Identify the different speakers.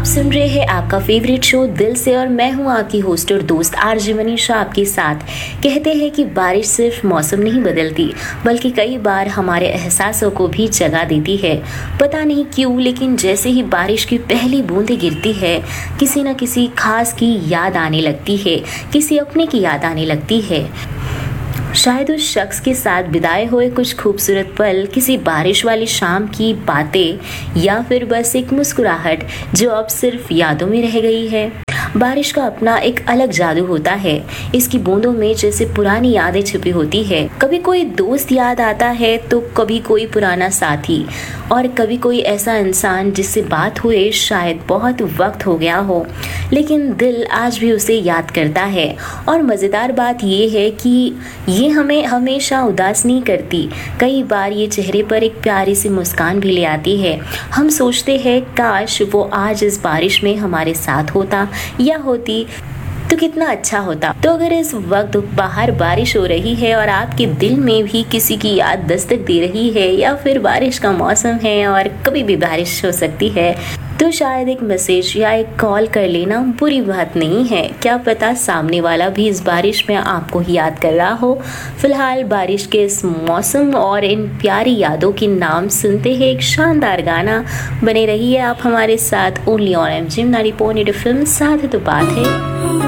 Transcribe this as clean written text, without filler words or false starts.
Speaker 1: सुन रहे हैं आपका फेवरेट शो दिल से और मैं हूं आपकी होस्ट और दोस्त आरजे मनीषा आपके साथ। कहते हैं कि बारिश सिर्फ मौसम नहीं बदलती बल्कि कई बार हमारे एहसासों को भी जगा देती है। पता नहीं क्यों, लेकिन जैसे ही बारिश की पहली बूंदें गिरती है किसी न किसी खास की याद आने लगती है, किसी अपने की याद आने लगती है। शायद उस शख्स के साथ बिताए हुए कुछ खूबसूरत पल, किसी बारिश वाली शाम की बातें या फिर बस एक मुस्कुराहट जो अब सिर्फ यादों में रह गई है। बारिश का अपना एक अलग जादू होता है। इसकी बूंदों में जैसे पुरानी यादें छुपी होती है। कभी कोई दोस्त याद आता है तो कभी कोई पुराना साथी और कभी कोई ऐसा इंसान जिससे बात हुए शायद बहुत वक्त हो गया हो, लेकिन दिल आज भी उसे याद करता है। और मज़ेदार बात ये है कि ये हमें हमेशा उदास नहीं करती। कई बार ये चेहरे पर एक प्यारी सी मुस्कान भी ले आती है। हम सोचते हैं काश वो आज इस बारिश में हमारे साथ होता या होती तो कितना अच्छा होता। तो अगर इस वक्त बाहर बारिश हो रही है और आपके दिल में भी किसी की याद दस्तक दे रही है या फिर बारिश का मौसम है और कभी भी बारिश हो सकती है, तो शायद एक मैसेज या एक कॉल कर लेना बुरी बात नहीं है। क्या पता सामने वाला भी इस बारिश में आपको ही याद कर रहा हो। फिलहाल बारिश के इस मौसम और इन प्यारी यादों के नाम सुनते हैं एक शानदार गाना। बने रहिए आप हमारे साथ ओनली ऑन एमजी 90.8 FM। साथ तो बात है।